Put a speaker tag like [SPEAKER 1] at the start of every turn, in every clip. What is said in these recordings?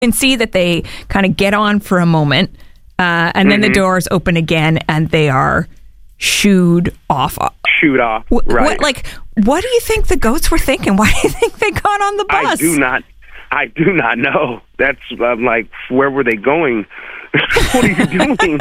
[SPEAKER 1] can see that they kind of get on for a moment, and then the doors open again, and they are shooed off.
[SPEAKER 2] Right.
[SPEAKER 1] What do you think the goats were thinking? Why do you think they got on the bus?
[SPEAKER 2] I do not know. That's like, where were they going? What are you doing?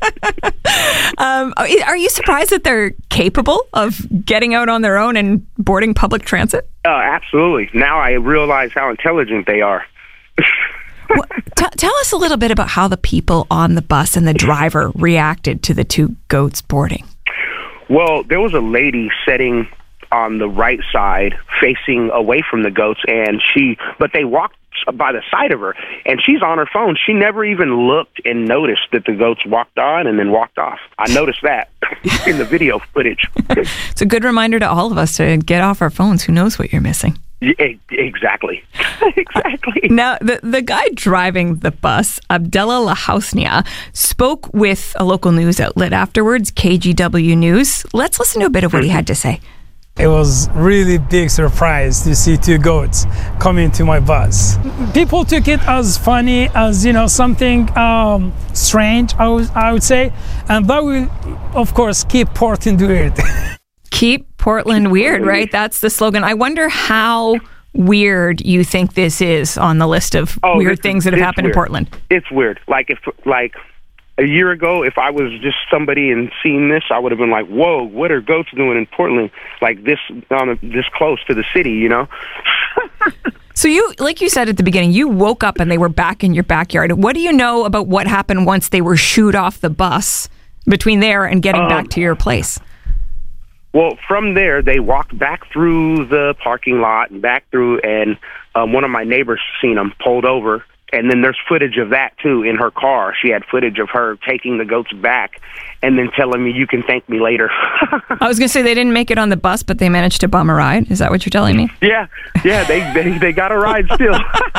[SPEAKER 1] Are you surprised that they're capable of getting out on their own and boarding public transit?
[SPEAKER 2] Absolutely. Now I realize how intelligent they are.
[SPEAKER 1] Well, tell us a little bit about how the people on the bus and the driver reacted to the two goats boarding.
[SPEAKER 2] Well, there was a lady sitting on the right side facing away from the goats, but they walked by the side of her, and she's on her phone. She never even looked and noticed that the goats walked on and then walked off. I noticed that in the video footage.
[SPEAKER 1] It's a good reminder to all of us to get off our phones. Who knows what you're missing?
[SPEAKER 2] Exactly. Exactly.
[SPEAKER 1] Now, the guy driving the bus, Abdullah Lahousnia, spoke with a local news outlet afterwards, KGW News. Let's listen to a bit of what he had to say.
[SPEAKER 3] It was really big surprise to see two goats coming to my bus. People took it as funny, as something strange, I would say, and that will, of course, keep Portland weird.
[SPEAKER 1] Keep Portland weird, right? That's the slogan. I wonder how weird you think this is on the list of weird things that have happened in Portland.
[SPEAKER 2] It's weird. Like a year ago, if I was just somebody and seen this, I would have been like, whoa, what are goats doing in Portland? Like this close to the city,
[SPEAKER 1] So you, like you said at the beginning, you woke up and they were back in your backyard. What do you know about what happened once they were shooed off the bus between there and getting back to your place?
[SPEAKER 2] Well, from there, they walked back through the parking lot and back through, and one of my neighbors seen them, pulled over. And then there's footage of that, too, in her car. She had footage of her taking the goats back and then telling me, you can thank me later.
[SPEAKER 1] I was going to say they didn't make it on the bus, but they managed to bum a ride. Is that what you're telling me?
[SPEAKER 2] Yeah, they got a ride still.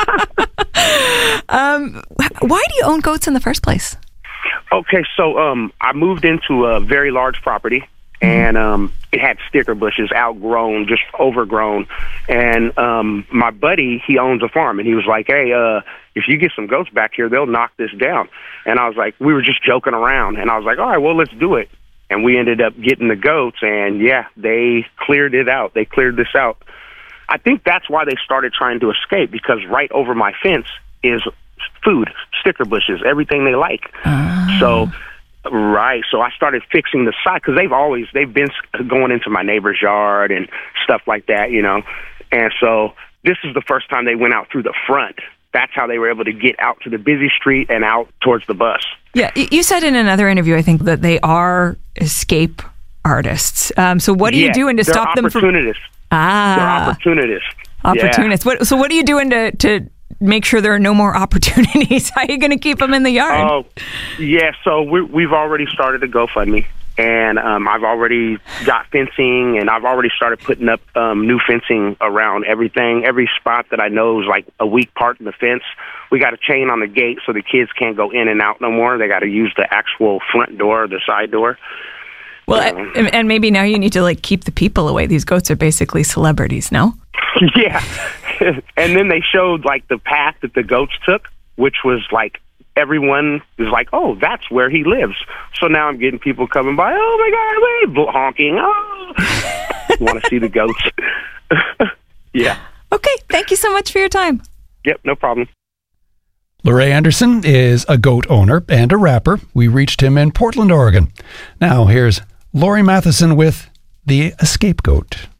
[SPEAKER 1] Why do you own goats in the first place?
[SPEAKER 2] Okay, so I moved into a very large property. And it had sticker bushes, outgrown, just overgrown. And my buddy, he owns a farm, and he was like, hey, if you get some goats back here, they'll knock this down. And I was like, we were just joking around. And I was like, all right, well, let's do it. And we ended up getting the goats, and, yeah, they cleared it out. They cleared this out. I think that's why they started trying to escape, because right over my fence is food, sticker bushes, everything they like. Right, so I started fixing the side, because they've been going into my neighbor's yard and stuff like that, and so this is the first time they went out through the front. That's how they were able to get out to the busy street and out towards the bus. Yeah,
[SPEAKER 1] you said in another interview, I think, that they are escape artists. So what are you doing to stop them from...
[SPEAKER 2] They're opportunists.
[SPEAKER 1] Opportunists. Yeah. So what are you doing to make sure there are no more opportunities? How are you going to keep them in the yard?
[SPEAKER 2] Oh, yeah. So we've already started a GoFundMe, and I've already got fencing, and I've already started putting up new fencing around everything. Every spot that I know is like a weak part in the fence, we got a chain on the gate so the kids can't go in and out no more. They got to use the actual front door, the side door.
[SPEAKER 1] Well, and maybe now you need to keep the people away. These goats are basically celebrities, no?
[SPEAKER 2] Yeah. And then they showed the path that the goats took, which was everyone is like, oh, that's where he lives. So now I'm getting people coming by, oh my God, honking, want to see the goats. Yeah.
[SPEAKER 1] Okay, thank you so much for your time.
[SPEAKER 2] Yep, no problem.
[SPEAKER 4] Lorray Anderson is a goat owner and a rapper. We reached him in Portland, Oregon. Now here's Lori Matheson with The Escape Goat.